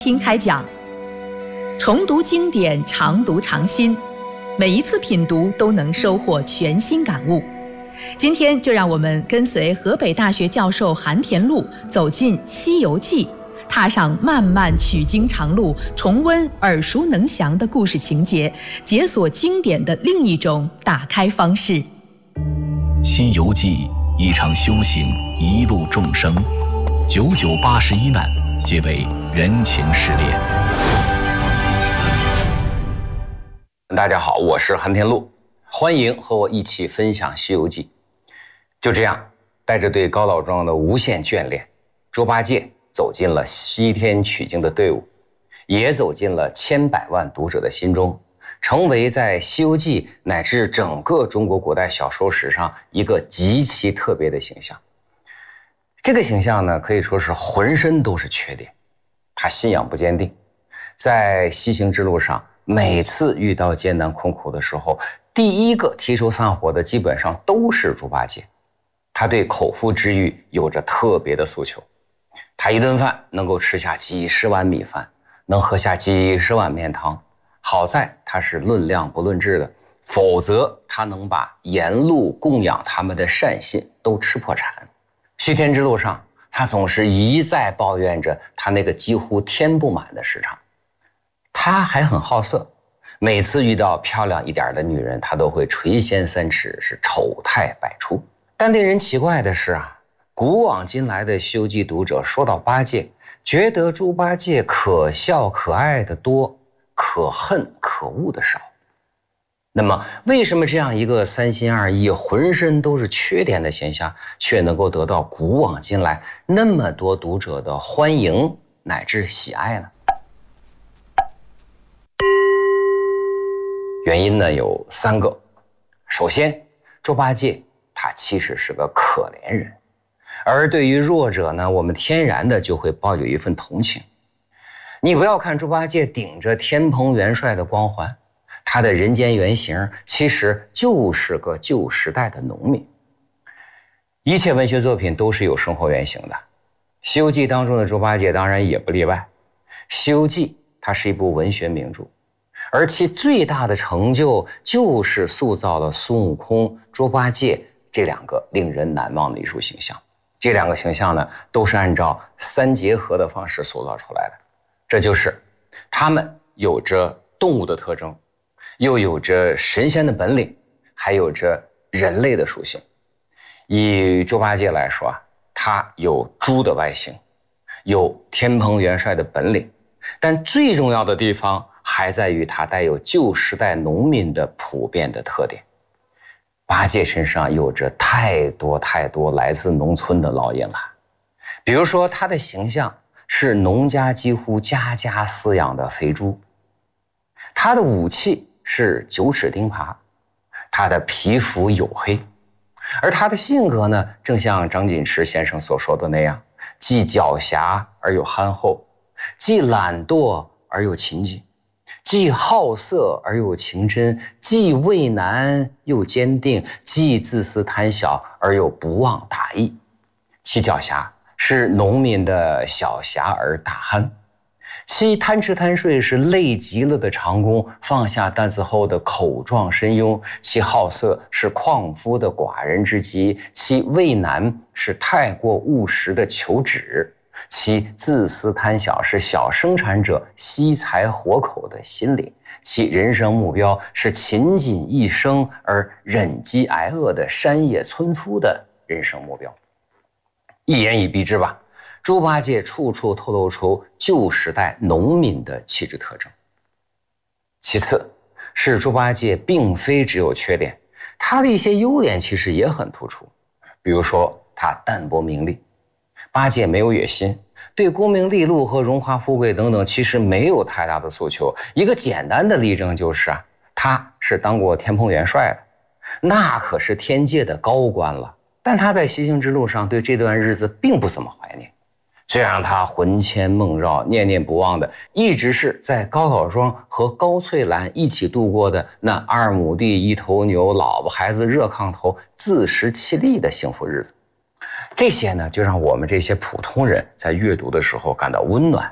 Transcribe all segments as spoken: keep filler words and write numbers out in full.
听开讲，重读经典，常读常新，每一次品读都能收获全新感悟。今天就让我们跟随河北大学教授韩田禄走进《西游记》，踏上漫漫取经长路，重温耳熟能详的故事情节，解锁经典的另一种打开方式。《 西游记》一场修行，一路众生，九九八十一难，皆为人情失恋。 大家好，我是韩田禄，欢迎和我一起分享《西游记》。就这样，带着对高老庄的无限眷恋，猪八戒走进了西天取经的队伍，也走进了千百万读者的心中，成为在《西游记》乃至整个中国古代小说史上一个极其特别的形象。这个形象呢，可以说是浑身都是缺点。他信仰不坚定，在西行之路上，每次遇到艰难困苦的时候，第一个提出散伙的基本上都是猪八戒。他对口腹之欲有着特别的诉求，他一顿饭能够吃下几十碗米饭，能喝下几十碗面汤。好在他是论量不论质的，否则他能把沿路供养他们的善信都吃破产。西天之路上，他总是一再抱怨着他那个几乎填不满的市场。他还很好色，每次遇到漂亮一点的女人，他都会垂涎三尺，是丑态百出。但令人奇怪的是啊，古往今来的《西游记》读者说到八戒，觉得猪八戒可笑可爱的多，可恨可恶的少。那么为什么这样一个三心二意、浑身都是缺点的形象，却能够得到古往今来那么多读者的欢迎乃至喜爱呢？原因呢有三个。首先，猪八戒他其实是个可怜人，而对于弱者呢，我们天然的就会抱有一份同情。你不要看猪八戒顶着天蓬元帅的光环，他的人间原型其实就是个旧时代的农民。一切文学作品都是有生活原型的，《西游记》当中的猪八戒当然也不例外。《西游记》它是一部文学名著，而其最大的成就就是塑造了孙悟空、猪八戒这两个令人难忘的艺术形象。这两个形象呢，都是按照三结合的方式塑造出来的。这就是他们有着动物的特征，又有着神仙的本领，还有着人类的属性。以猪八戒来说啊，他有猪的外形，有天蓬元帅的本领，但最重要的地方还在于他带有旧时代农民的普遍的特点。八戒身上有着太多太多来自农村的烙印了，比如说他的形象是农家几乎家家饲养的肥猪，他的武器是九齿钉耙，他的皮肤黝黑，而他的性格呢，正像张锦池先生所说的那样，既狡黠而又憨厚，既懒惰而又勤谨，既好色而又情真，既畏难又坚定，既自私贪小而又不忘大义。其狡黠是农民的小侠而大憨，其贪吃贪睡是累极了的长工放下担子后的口壮身庸，其好色是旷夫的寡人之极，其畏难是太过务实的求止，其自私贪小是小生产者惜财活口的心理，其人生目标是勤谨一生而忍饥挨饿的山野村夫的人生目标。一言以蔽之吧，猪八戒处处透露出旧时代农民的气质特征。其次是猪八戒并非只有缺点，他的一些优点其实也很突出。比如说他淡泊名利，八戒没有野心，对功名利禄和荣华富贵等等其实没有太大的诉求。一个简单的例证就是啊，他是当过天蓬元帅的，那可是天界的高官了，但他在西行之路上对这段日子并不怎么怀念，这让他魂牵梦绕、念念不忘的一直是在高老庄和高翠兰一起度过的那二亩地一头牛，老婆孩子热炕头，自食其力的幸福日子。这些呢，就让我们这些普通人在阅读的时候感到温暖。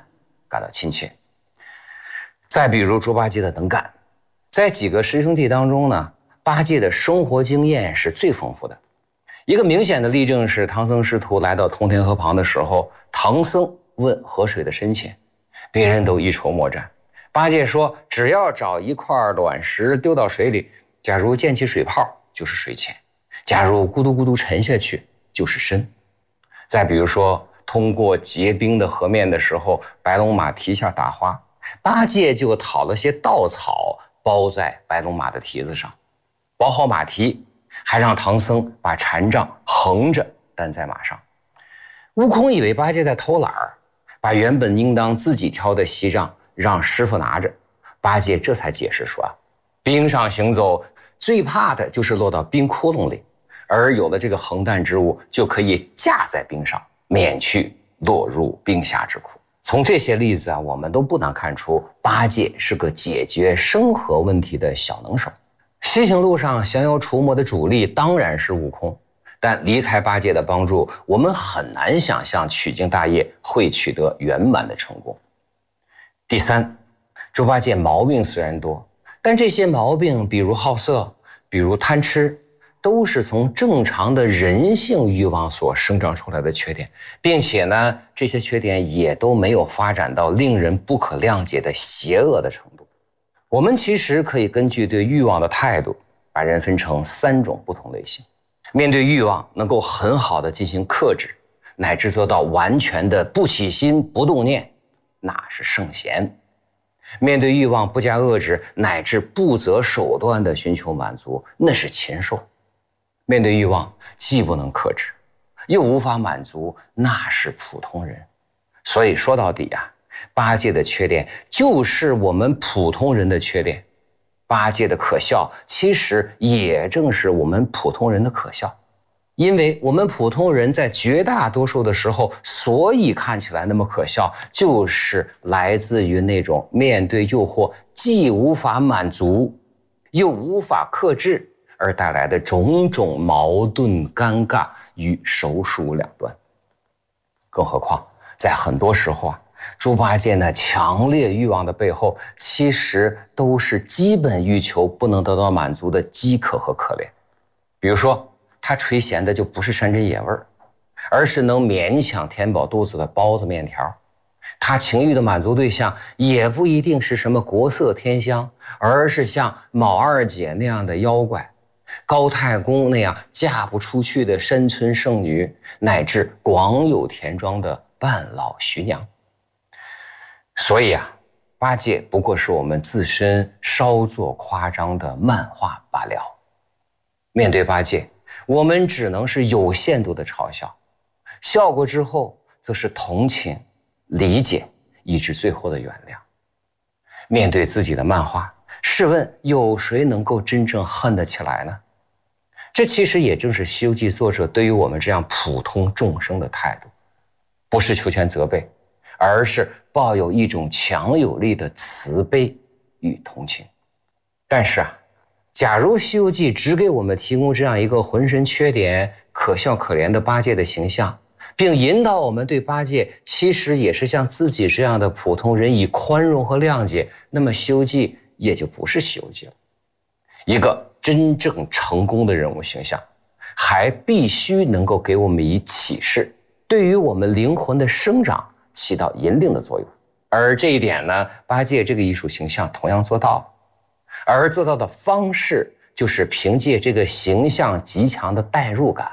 感到亲切。再比如猪八戒的能干，在几个师兄弟当中呢，八戒的生活经验是最丰富的。一个明显的例证是，唐僧师徒来到通天河旁的时候，唐僧问河水的深浅，别人都一筹莫展。八戒说，只要找一块卵石丢到水里，假如溅起水泡就是水浅，假如咕嘟咕嘟沉下去就是深。再比如说，通过结冰的河面的时候，白龙马蹄下打滑，八戒就讨了些稻草包在白龙马的蹄子上，包好马蹄，还让唐僧把禅杖横着担在马上。悟空以为八戒在偷懒儿，把原本应当自己挑的锡杖让师傅拿着。八戒这才解释说啊，冰上行走最怕的就是落到冰窟窿里，而有了这个横担之物，就可以架在冰上，免去落入冰下之苦。从这些例子啊，我们都不难看出八戒是个解决生活问题的小能手。西行路上降妖除魔的主力当然是悟空，但离开八戒的帮助，我们很难想象取经大业会取得圆满的成功。第三，猪八戒毛病虽然多，但这些毛病，比如好色，比如贪吃，都是从正常的人性欲望所生长出来的缺点，并且呢，这些缺点也都没有发展到令人不可谅解的邪恶的程度。我们其实可以根据对欲望的态度，把人分成三种不同类型。面对欲望，能够很好的进行克制，乃至做到完全的不起心不动念，那是圣贤。面对欲望不加遏制，乃至不择手段的寻求满足，那是禽兽。面对欲望既不能克制，又无法满足，那是普通人。所以说到底啊，八戒的缺点就是我们普通人的缺点，八戒的可笑其实也正是我们普通人的可笑。因为我们普通人在绝大多数的时候，所以看起来那么可笑，就是来自于那种面对诱惑既无法满足又无法克制而带来的种种矛盾尴尬与手鼠两端。更何况在很多时候啊，猪八戒那强烈欲望的背后，其实都是基本欲求不能得到满足的饥渴和可怜。比如说，他垂涎的就不是山珍野味，而是能勉强填饱肚子的包子面条。他情欲的满足对象也不一定是什么国色天香，而是像卯二姐那样的妖怪，高太公那样嫁不出去的山村剩女，乃至广有田庄的半老徐娘。所以啊，八戒不过是我们自身稍作夸张的漫画罢了。面对八戒，我们只能是有限度的嘲笑，笑过之后则是同情、理解，以致最后的原谅。面对自己的漫画，试问有谁能够真正恨得起来呢？这其实也正是《西游记》作者对于我们这样普通众生的态度，不是求全责备，而是抱有一种强有力的慈悲与同情。但是啊，假如《西游记》只给我们提供这样一个浑身缺点、可笑可怜的八戒的形象，并引导我们对八戒其实也是像自己这样的普通人以宽容和谅解，那么《西游记》也就不是《西游记》了。一个真正成功的人物形象，还必须能够给我们以启示，对于我们灵魂的生长起到引领的作用。而这一点呢，八戒这个艺术形象同样做到了。而做到的方式，就是凭借这个形象极强的代入感。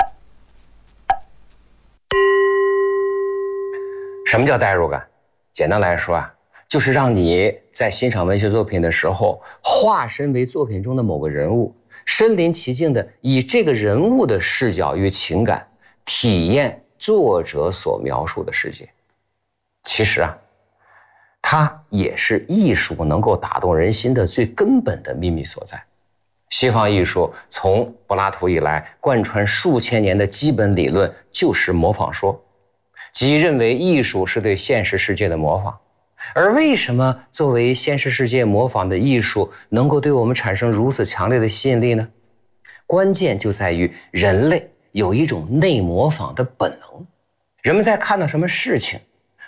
什么叫代入感？简单来说啊，就是让你在欣赏文学作品的时候，化身为作品中的某个人物，身临其境的以这个人物的视角与情感，体验作者所描述的世界。其实啊，它也是艺术能够打动人心的最根本的秘密所在。西方艺术从柏拉图以来贯穿数千年的基本理论就是模仿说，即认为艺术是对现实世界的模仿。而为什么作为现实世界模仿的艺术能够对我们产生如此强烈的吸引力呢？关键就在于人类有一种内模仿的本能。人们在看到什么事情，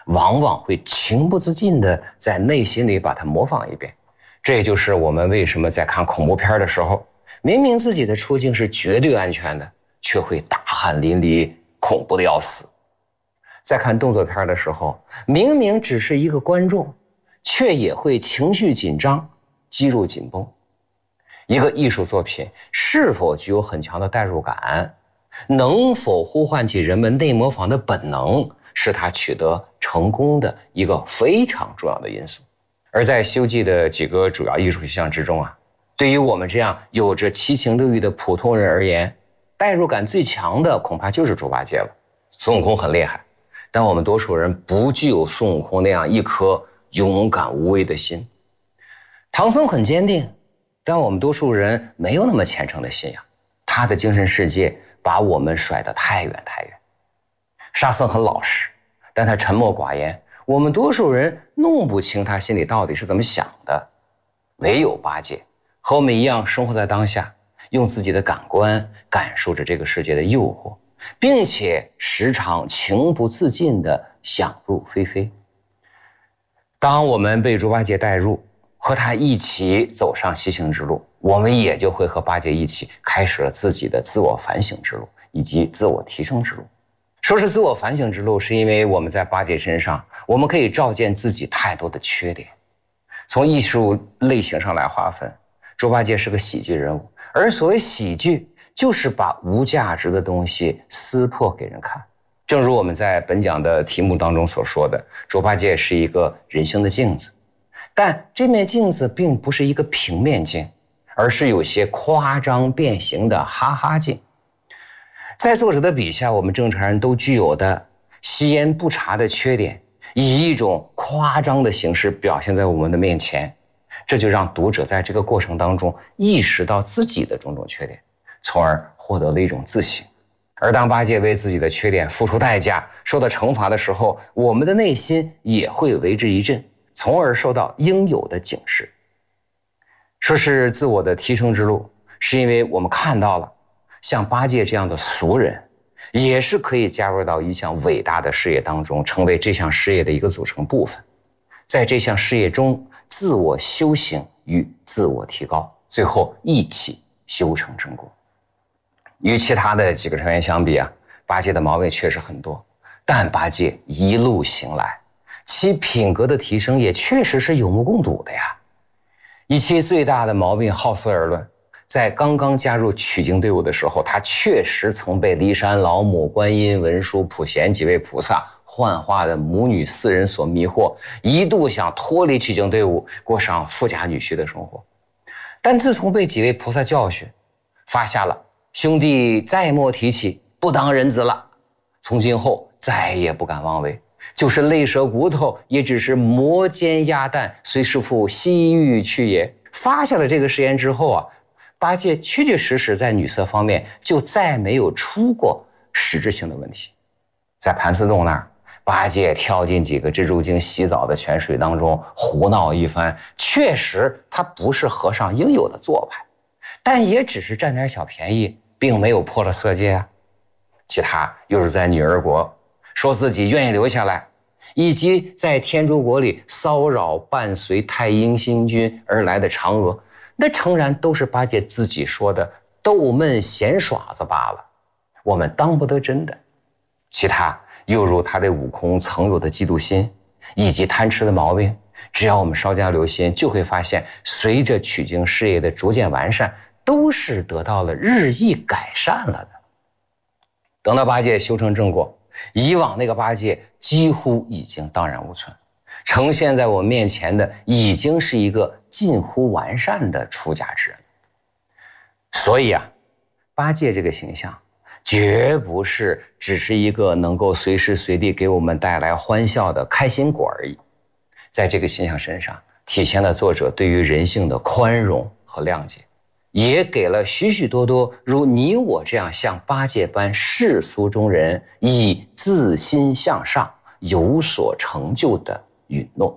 往往会情不自禁地在内心里把它模仿一遍。这也就是我们为什么在看恐怖片的时候，明明自己的处境是绝对安全的，却会大汗淋漓，恐怖的要死。在看动作片的时候，明明只是一个观众，却也会情绪紧张，肌肉紧绷。一个艺术作品是否具有很强的代入感，能否呼唤起人们内模仿的本能，是它取得成功的一个非常重要的因素。而在《西游记》的几个主要艺术形象之中啊，对于我们这样有着七情六欲的普通人而言，代入感最强的恐怕就是猪八戒了。孙悟空很厉害，但我们多数人不具有孙悟空那样一颗勇敢无畏的心。唐僧很坚定，但我们多数人没有那么虔诚的信仰，他的精神世界把我们甩得太远太远。沙僧很老实，但他沉默寡言，我们多数人弄不清他心里到底是怎么想的。唯有八戒和我们一样生活在当下，用自己的感官感受着这个世界的诱惑，并且时常情不自禁地想入非非。当我们被猪八戒带入，和他一起走上西行之路，我们也就会和八戒一起开始了自己的自我反省之路以及自我提升之路。说是自我反省之路，是因为我们在八戒身上，我们可以照见自己太多的缺点。从艺术类型上来划分，猪八戒是个喜剧人物，而所谓喜剧，就是把无价值的东西撕破给人看。正如我们在本讲的题目当中所说的，猪八戒是一个人性的镜子，但这面镜子并不是一个平面镜，而是有些夸张变形的哈哈镜。在作者的笔下，我们正常人都具有的吸烟不查的缺点，以一种夸张的形式表现在我们的面前，这就让读者在这个过程当中意识到自己的种种缺点，从而获得了一种自省。而当八戒为自己的缺点付出代价，受到惩罚的时候，我们的内心也会为之一振，从而受到应有的警示。说是自我的提升之路，是因为我们看到了像八戒这样的俗人，也是可以加入到一项伟大的事业当中，成为这项事业的一个组成部分。在这项事业中，自我修行与自我提高，最后一起修成正果。与其他的几个成员相比啊，八戒的毛病确实很多，但八戒一路行来，其品格的提升也确实是有目共睹的呀。以其最大的毛病好色而论，在刚刚加入取经队伍的时候，他确实曾被骊山老母、观音、文殊、普贤几位菩萨幻化的母女四人所迷惑，一度想脱离取经队伍，过上富家女婿的生活。但自从被几位菩萨教训，发下了兄弟再莫提起，不当人子了，从今后再也不敢妄为，就是累折骨头，也只是磨尖鸭蛋，随师父西域去也。发下了这个誓言之后啊，八戒确确实实在女色方面就再没有出过实质性的问题。在盘丝洞那儿，八戒跳进几个蜘蛛精洗澡的泉水当中胡闹一番，确实他不是和尚应有的做派，但也只是占点小便宜，并没有破了色戒啊。其他又是在女儿国说自己愿意留下来，以及在天竺国里骚扰伴随太阴星君而来的嫦娥，那诚然都是八戒自己说的逗闷闲耍子罢了，我们当不得真的。其他又如他对悟空曾有的嫉妒心以及贪吃的毛病，只要我们稍加留心，就会发现随着取经事业的逐渐完善，都是得到了日益改善了的。等到八戒修成正果，以往那个八戒几乎已经荡然无存，呈现在我面前的已经是一个近乎完善的出家之人。所以啊，八戒这个形象绝不是只是一个能够随时随地给我们带来欢笑的开心果而已，在这个形象身上体现了作者对于人性的宽容和谅解，也给了许许多多如你我这样像八戒般世俗中人以自心向上有所成就的允诺。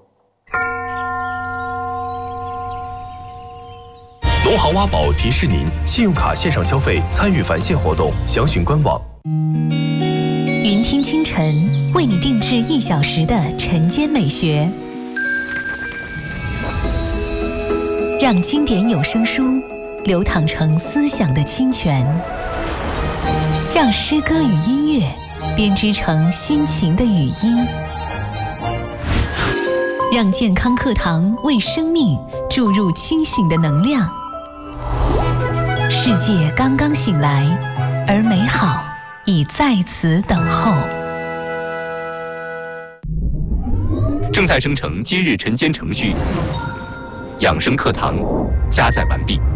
农行挖宝提示您：信用卡线上消费参与返现活动，详询官网。 云听清晨为你定制一小时的晨间美学，让经典有声书流淌成思想的清泉，让诗歌与音乐编织成心情的语音，让健康课堂为生命注入清醒的能量。世界刚刚醒来，而美好已在此等候。 正在生成今日晨间程序，养生课堂加载完毕。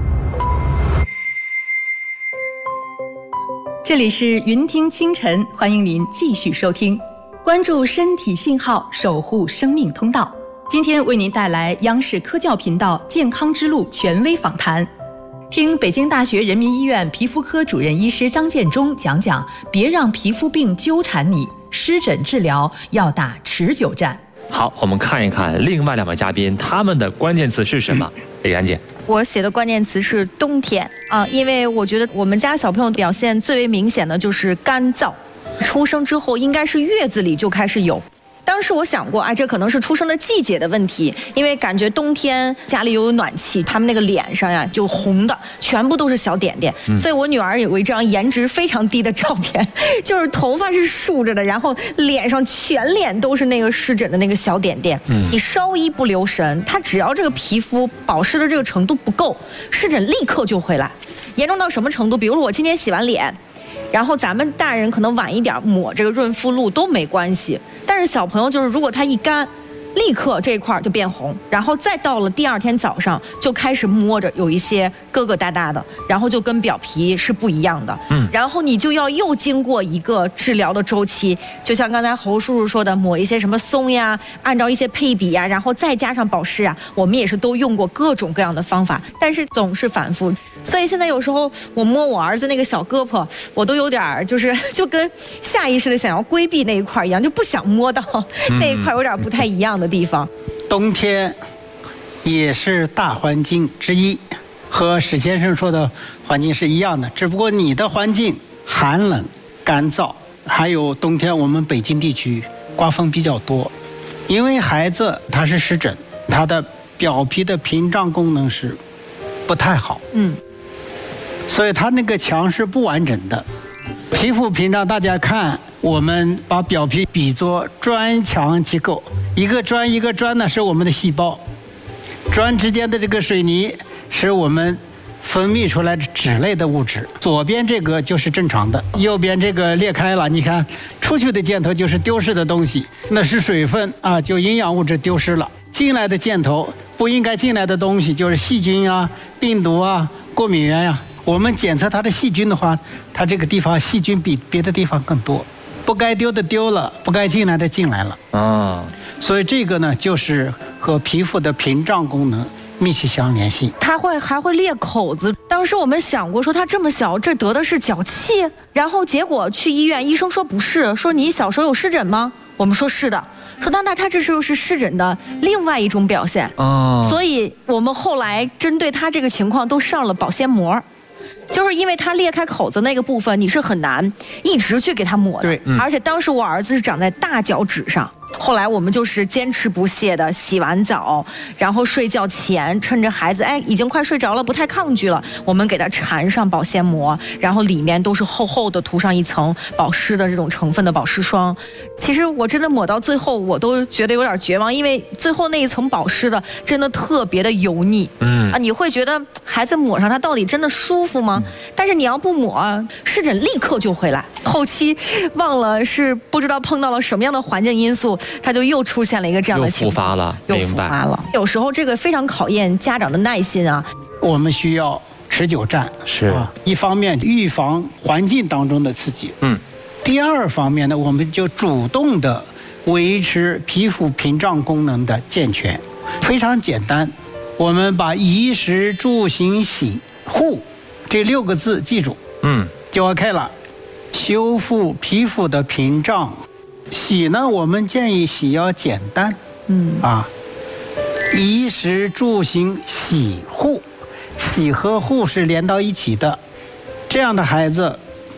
这里是云听清晨，欢迎您继续收听，关注身体信号，守护生命通道。今天为您带来央视科教频道健康之路权威访谈，听北京大学人民医院皮肤科主任医师张建中讲讲，别让皮肤病纠缠你，湿疹治疗要打持久战。 好，我们看一看另外两位嘉宾他们的关键词是什么。李然姐， 我写的关键词是冬天啊，因为我觉得我们家小朋友表现最为明显的就是干燥，出生之后应该是月子里就开始有。当时我想过，哎，这可能是出生的季节的问题，因为感觉冬天家里有暖气，他们那个脸上呀就红的，全部都是小点点。嗯、所以我女儿有一张颜值非常低的照片，就是头发是竖着的，然后脸上全脸都是那个湿疹的那个小点点。嗯、你稍一不留神，她只要这个皮肤保湿的这个程度不够，湿疹立刻就回来。严重到什么程度？比如说我今天洗完脸，然后咱们大人可能晚一点抹这个润肤露都没关系，但是小朋友就是如果他一干，立刻这一块就变红，然后再到了第二天早上就开始摸着有一些疙疙瘩瘩的，然后就跟表皮是不一样的。嗯，然后你就要又经过一个治疗的周期，就像刚才侯叔叔说的，抹一些什么松呀，按照一些配比呀，然后再加上保湿啊，我们也是都用过各种各样的方法，但是总是反复。所以现在有时候我摸我儿子那个小胳膊，我都有点就是就跟下意识的想要规避那一块一样，就不想摸到那一块有点不太一样的地方。 冬天也是大环境之一，和史先生说的环境是一样的，只不过你的环境寒冷干燥，还有冬天我们北京地区刮风比较多，因为孩子他是湿疹，他的表皮的屏障功能是不太好，嗯，所以它那个墙是不完整的。皮肤屏障，大家看，我们把表皮比作砖墙结构，一个砖一个砖呢是我们的细胞，砖之间的这个水泥是我们分泌出来的脂类的物质，左边这个就是正常的，右边这个裂开了，你看出去的箭头就是丢失的东西，那是水分啊，就营养物质丢失了。进来的箭头不应该进来的东西就是细菌啊、病毒啊、过敏源呀、啊。我们检测它的细菌的话，它这个地方细菌比别的地方更多，不该丢的丢了，不该进来的进来了啊。所以这个呢，就是和皮肤的屏障功能密切相联系。 它会还会裂口子。当时我们想过说它这么小，这得的是脚气，然后结果去医院，医生说不是，说你小时候有湿疹吗？我们说是的。说那那他这时候是湿疹的另外一种表现哦，所以我们后来针对他这个情况都上了保鲜膜，就是因为他裂开口子那个部分你是很难一直去给他抹的，对，嗯、而且当时我儿子是长在大脚趾上。后来我们就是坚持不懈的洗完澡，然后睡觉前趁着孩子哎已经快睡着了，不太抗拒了，我们给他缠上保鲜膜，然后里面都是厚厚的涂上一层保湿的这种成分的保湿霜。其实我真的抹到最后我都觉得有点绝望，因为最后那一层保湿的真的特别的油腻，嗯啊，你会觉得孩子抹上它到底真的舒服吗？但是你要不抹，湿疹立刻就回来，后期忘了是不知道碰到了什么样的环境因素，它就又出现了一个这样的情况， 又复发了， 又复发了。有时候这个非常考验家长的耐心啊。 我们需要持久战，是啊，一方面预防环境当中的刺激，嗯，第二方面呢，我们就主动的维持皮肤屏障功能的健全。非常简单，我们把衣食住行洗护这六个字记住，嗯，就 OK 了。修复皮肤的屏障。洗呢，我们建议洗要简单，嗯啊，衣食住行洗护，洗和护是连到一起的，这样的孩子，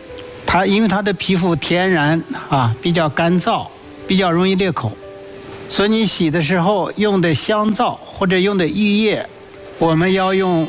它因为它的皮肤天然啊比较干燥，比较容易裂口，所以你洗的时候用的香皂或者用的浴液，我们要用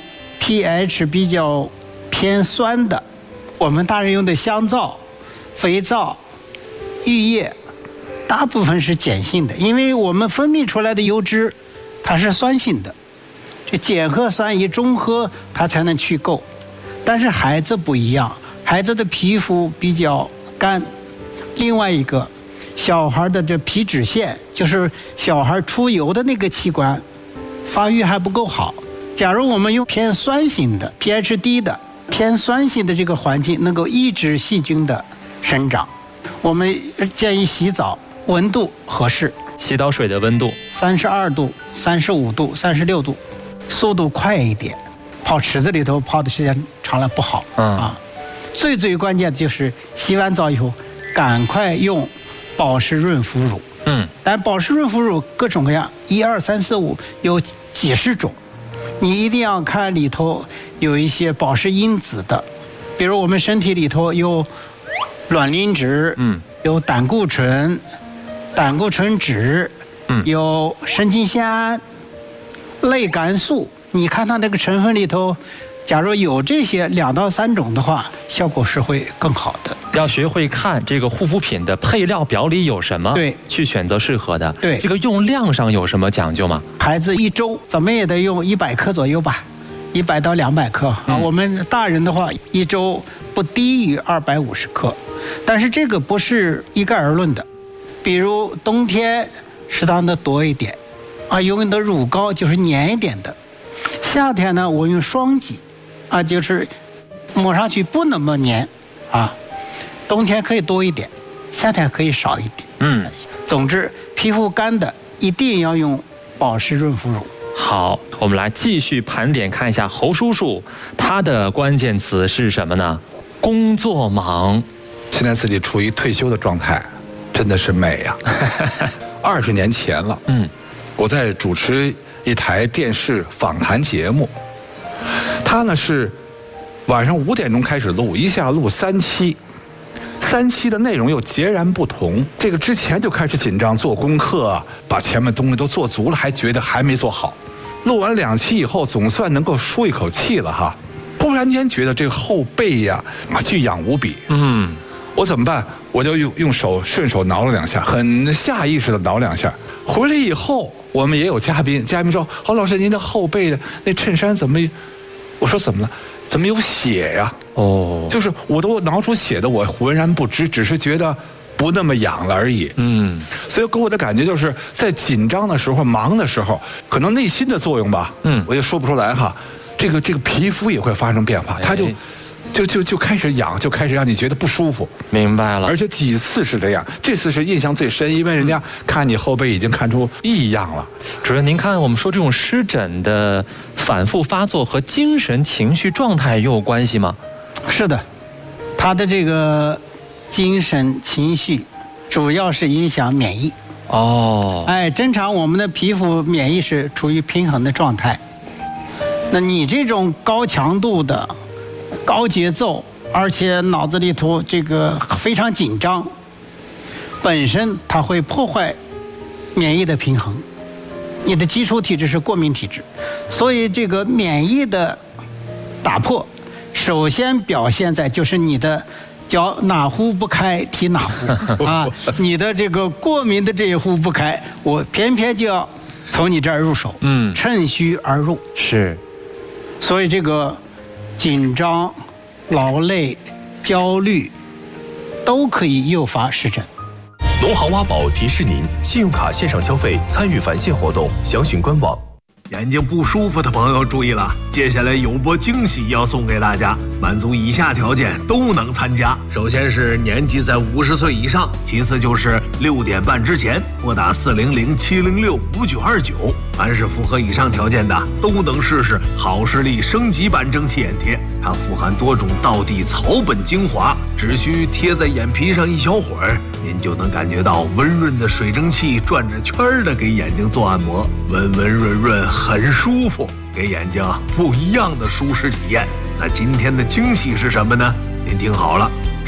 pH 比较偏酸的。我们大人用的香皂、肥皂、浴液，大部分是碱性的，因为我们分泌出来的油脂它是酸性的，这碱和酸一中和，它才能去垢。但是孩子不一样，孩子的皮肤比较干。另外一个，小孩的这皮脂腺，就是小孩出油的那个器官，发育还不够好。假如我们用偏酸性的 pH 低的偏酸性的这个环境，能够抑制细菌的生长。我们建议洗澡温度合适， 洗澡水的温度三十二度、三十五度、三十六度，速度快一点。泡池子里头泡的时间长了不好、嗯、啊。最最关键的就是洗完澡以后，赶快用保湿润肤乳。嗯，但保湿润肤乳各种各样，一二三四五有几十种，你一定要看里头有一些保湿因子的，比如我们身体里头有卵磷脂，嗯，有胆固醇、胆固醇酯，嗯，有神经酰胺、类肝素。你看它那个成分里头，假如有这些两到三种的话，效果是会更好的。 要学会看这个护肤品的配料表里有什么， 对， 去选择适合的。 对， 这个用量上有什么讲究吗？ 孩子一周怎么也得用一百克左右吧，一百到两百克啊、嗯。我们大人的话，一周不低于二百五十克，但是这个不是一概而论的。比如冬天适当的多一点，啊，用的乳膏就是粘一点的。夏天呢，我用霜肌，啊，就是抹上去不那么粘，啊，冬天可以多一点，夏天可以少一点。嗯，总之皮肤干的一定要用保湿润肤乳。 好，我们来继续盘点看一下侯叔叔，他的关键词是什么呢？工作忙， 现在自己处于退休的状态，真的是美呀、啊！二十年前了，嗯，我在主持一台电视访谈节目，他呢是晚上五点钟开始录，一下录三期，三期的内容又截然不同。这个之前就开始紧张做功课，把前面东西都做足了，还觉得还没做好。录完两期以后，总算能够舒一口气了哈。忽然间觉得这个后背呀啊巨痒无比，嗯，我怎么办？我就用用手顺手挠了两下，很下意识的挠两下。回来以后，我们也有嘉宾，嘉宾说：“侯老师，您的后背的那衬衫怎么？”我说：“怎么了？怎么有血呀？”哦，就是我都挠出血的，我浑然不知，只是觉得不那么痒了而已。嗯，所以给我的感觉就是在紧张的时候、忙的时候，可能内心的作用吧。嗯，我也说不出来哈。这个这个皮肤也会发生变化，它就。就就就开始痒，就开始让你觉得不舒服。 明白了， 而且几次是这样，这次是印象最深，因为人家看你后背已经看出异样了。 主任，您看我们说这种湿疹的反复发作和精神情绪状态又有关系吗？ 是的，他的这个精神情绪主要是影响免疫。哦，哎，正常我们的皮肤免疫是处于平衡的状态，那你这种高强度的。高节奏，而且脑子里头这个非常紧张，本身它会破坏免疫的平衡。你的基础体质是过敏体质，所以这个免疫的打破，首先表现在就是你的叫哪壶不开提哪壶啊，你的这个过敏的这一壶不开，我偏偏就要从你这儿入手，嗯，趁虚而入。 是， 所以这个。紧张、劳累、焦虑，都可以诱发湿疹。 农行挖宝提示您：信用卡线上消费参与返现活动，详询官网。 眼睛不舒服的朋友注意了，接下来有波惊喜要送给大家，满足以下条件都能参加。首先是年纪在五十岁以上，其次就是六点半之前拨打四零零七零六五九二九。凡是符合以上条件的，都能试试好视力升级版蒸汽眼贴。它富含多种道地草本精华，只需贴在眼皮上一小会儿，您就能感觉到温润的水蒸气转着圈儿的给眼睛做按摩，温温润润，很舒服，给眼睛不一样的舒适体验。那今天的惊喜是什么呢？您听好了，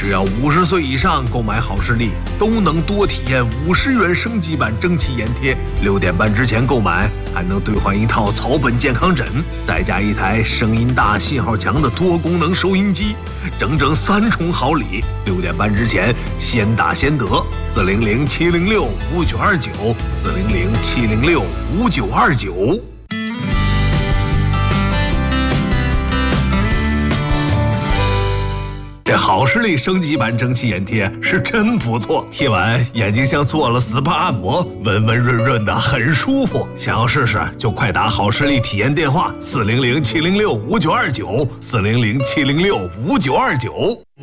只要五十岁以上购买好视力，都能多体验五十元升级版蒸汽眼贴。六点半之前购买，还能兑换一套草本健康枕，再加一台声音大、信号强的多功能收音机，整整三重好礼。六点半之前先打先得，四零零七零六五九二九，四零零七零六五九二九。这好视力升级版蒸汽眼贴是真不错，贴完眼睛像做了 S P A 按摩，温温润润的，很舒服。想要试试就快打好视力体验电话四零零七零六五九二九，四零零七零六五九二九。